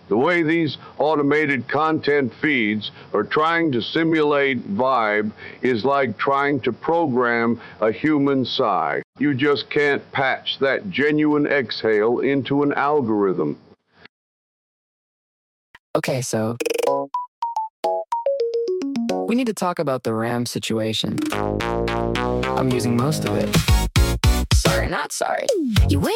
The way these automated content feeds are trying to simulate vibe is like trying to program a human sigh. You just can't patch that genuine exhale into an algorithm. Okay, so we need to talk about the RAM situation. I'm using most of it. Sorry, not sorry. You wait.